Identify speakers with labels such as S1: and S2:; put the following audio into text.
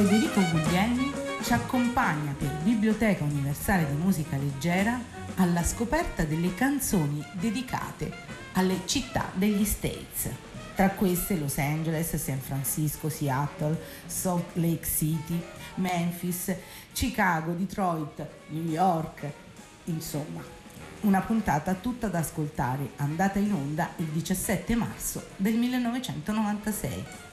S1: Federico Guglielmi ci accompagna per Biblioteca Universale di Musica Leggera alla scoperta delle canzoni dedicate alle città degli States. Tra queste Los Angeles, San Francisco, Seattle, Salt Lake City, Memphis, Chicago, Detroit, New York, insomma, una puntata tutta da ascoltare, andata in onda il 17 marzo del 1996.